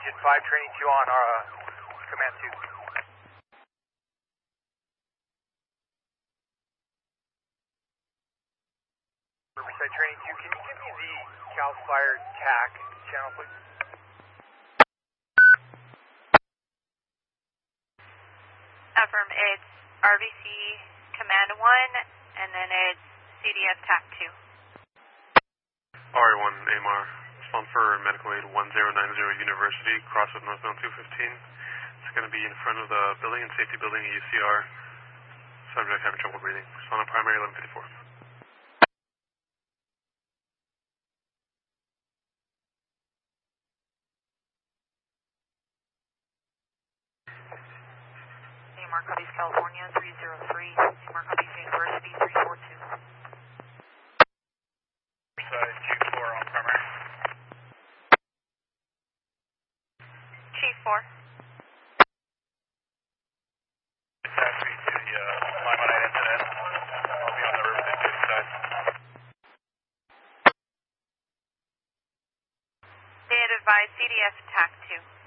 Region 5, training 2 on our Command 2. Riverside training 2, can you give me the CAL FIRE TAC channel, please? Affirm, it's RVC Command 1, and then it's CDF TAC 2. RA1 AMR, respond for medical aid 1090 University, cross with northbound 215. It's going to be in front of the building and safety building at UCR. Subject having trouble breathing. Respond on primary 1154. AMR copies California 303, AMR copies University 342. Riverside, Chief 4 on primary. Chief 4. Attach me to the line 1 incident. I'll be on the Riverside City side. They had advised CDF TAC 2.